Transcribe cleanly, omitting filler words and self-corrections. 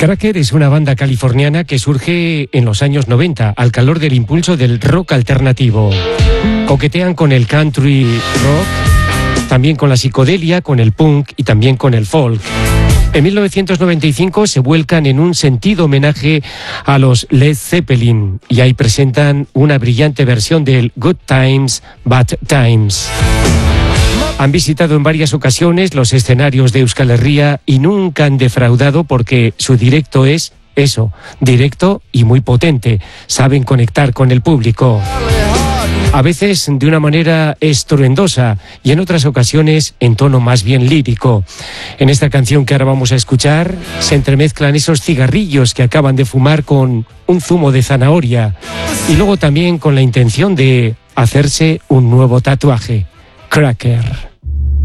Cracker es una banda californiana que surge en los años 90 al calor del impulso del rock alternativo. Coquetean con el country rock, también con la psicodelia, con el punk y también con el folk. En 1995 se vuelcan en un sentido homenaje a los Led Zeppelin y ahí presentan una brillante versión del Good Times, Bad Times. Han visitado en varias ocasiones los escenarios de Euskal Herria y nunca han defraudado porque su directo es eso, directo y muy potente. Saben conectar con el público. A veces de una manera estruendosa y en otras ocasiones en tono más bien lírico. En esta canción que ahora vamos a escuchar se entremezclan esos cigarrillos que acaban de fumar con un zumo de zanahoria y luego también con la intención de hacerse un nuevo tatuaje. Cracker.